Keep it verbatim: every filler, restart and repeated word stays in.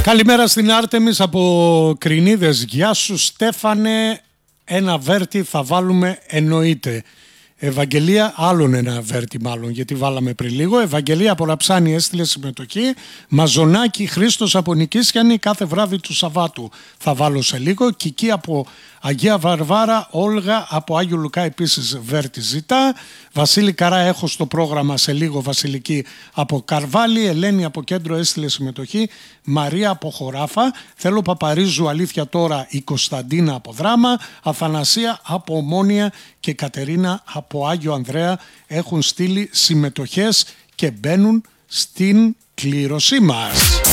Καλημέρα στην Άρτεμις από Κρινίδες. Γεια σου Στέφανε. Ένα βέρτι θα βάλουμε εννοείται. Ευαγγελία, άλλον ένα βέρτι μάλλον, γιατί βάλαμε πριν λίγο. Ευαγγελία από Ραψάνη έστειλε συμμετοχή. Μαζονάκη Χρήστος από Νικήσιανη κάθε βράδυ του Σαββάτου θα βάλω σε λίγο. Κική από Αγία Βαρβάρα, Όλγα από Άγιο Λουκά επίσης βέρτι ζητά. Βασίλη Καρά έχω στο πρόγραμμα σε λίγο, Βασιλική από Καρβάλη. Ελένη από Κέντρο έστειλε συμμετοχή. Μαρία από Χωράφα. Θέλω Παπαρίζου αλήθεια τώρα, η Κωνσταντίνα από Δράμα. Αθανασία από Ομόνια και Κατερίνα από Άγιο Ανδρέα έχουν στείλει συμμετοχές και μπαίνουν στην κλήρωσή μας.